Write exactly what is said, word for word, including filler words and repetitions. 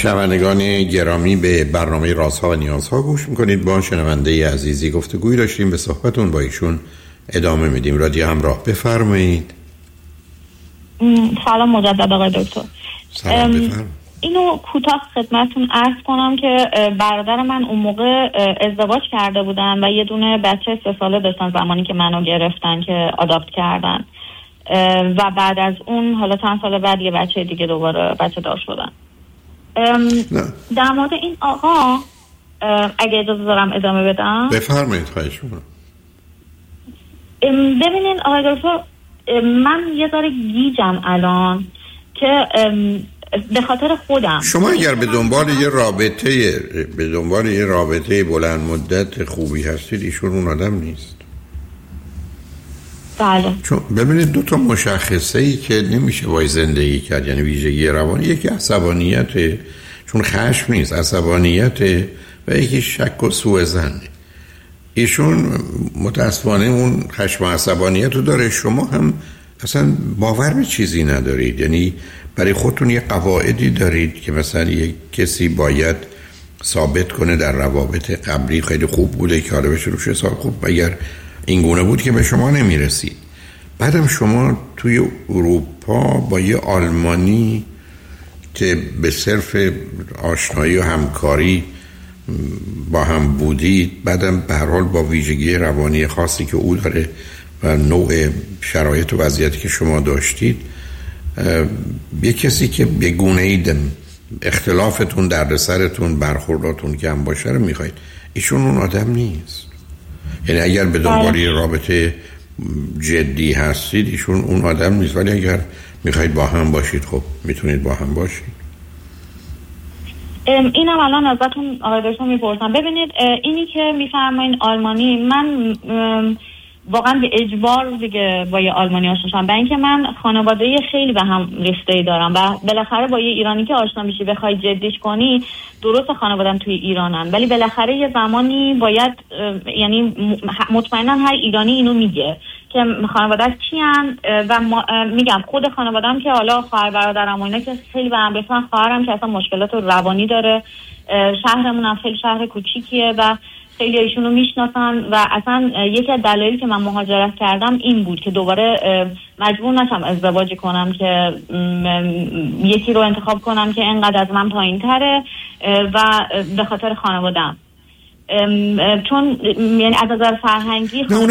شنوندگان گرامی، به برنامه رازها و نیازها گوش میکنید. با شنونده عزیزی گفتگوی داشتیم، به صحبتون با ایشون ادامه میدیم. رادیو همراه، بفرمایید. سلام مجدد آقای دکتر. سلام، بفرمایید. اینو کوتاه خدمتتون عرض کنم که برادر من اون موقع ازدواج کرده بودن و یه دونه بچه سه ساله داشتن زمانی که منو گرفتن که آداپت کردن و بعد از اون حالا چند سال بعد یه بچه دیگه دوباره بچه دار شدن. در مورد این آقا اگه اجازه دارم ادامه بدم بفرمایید. خواهش میکنم. ببینین آقای دکتر، من یه ذره گیجم الان که به خاطر خودم. شما اگر به دنبال یه رابطه به دنبال یه رابطه بلند مدت خوبی هستید، ایشون اون آدم نیست. بله. چون ببینید دو تا مشخصه ای که نمیشه باید زندگی کرد، یعنی ویژگی روانی. یکی عصبانیته، چون خشم نیست، عصبانیته، و یکی شک و سوء ظن. ایشون متاسفانه اون خشم و عصبانیت رو داره، شما هم اصلا باور به چیزی ندارید. یعنی برای خودتون یه قواعدی دارید که مثلا یک کسی باید ثابت کنه در روابط قبلی خیلی خوب بوده که حالا بشه روش حساب خوب، اگر این گونه بود که به شما نمیرسید. بعدم شما توی اروپا با یه آلمانی که به صرف آشنایی و همکاری با هم بودید، بعدم به هر حال با ویژگی روانی خاصی که او داره و نوع شرایط و وضعیتی که شما داشتید، یه کسی که به گونه‌ای اختلافتون، دردسرتون، برخورداتون کم باشه رو میخواید. ایشون اون آدم نیست. یعنی اگر به دنبال رابطه جدی هستید، ایشون اون آدم نیست. ولی اگر میخواید با هم باشید، خب میتونید با هم باشید. اینم الان ازتون آقای دکتر میپرسم. ببینید اینی که میفرمایین آلمانی، من واقعا به اجبار دیگه با یه آلمانی آشنا شدم، برای اینکه من خانواده خیلی به هم ریخته‌ای دارم و بالاخره با یه ایرانی که آشنا میشی بخوای جدیش کنی، درست خانواده‌ام توی ایرانن ولی بالاخره یه زمانی باید، یعنی مطمئنا هر ایرانی اینو میگه که خانواده‌اش چیان و میگم خود خانواده‌ام که حالا خواهر برادرم و اینا که خیلی به هم ریختن، خواهرم که اصلا مشکلات روانی داره، شهرمون هم خیلی شهر کوچیکیه و خیلی ایشون رو میشناسن و اصلا یکی از دلایلی که من مهاجرت کردم این بود که دوباره مجبور نشم ازدواج کنم که یکی رو انتخاب کنم که انقدر از من پایین تره و به خاطر خانواده‌ام، چون یعنی از نظر فرهنگی